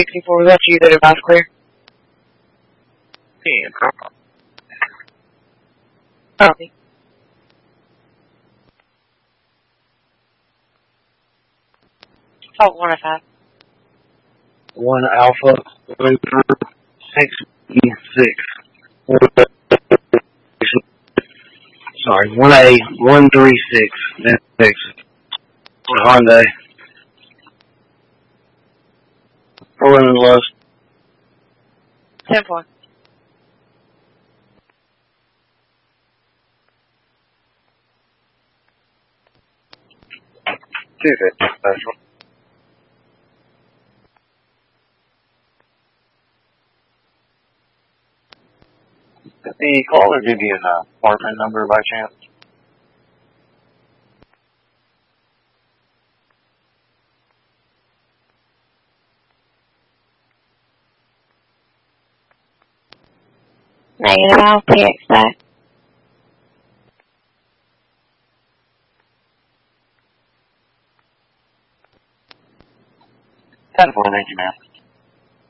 64, that's you that advised clear. Copy. Oh, 105. 1 Alpha, 6 Sorry, 1A, 136, that's 6. Hyundai. Rolling in Lust. 10-4. Special. Did the caller give you an apartment number by chance? Negative, I'll text that. 10-4, thank you, ma'am.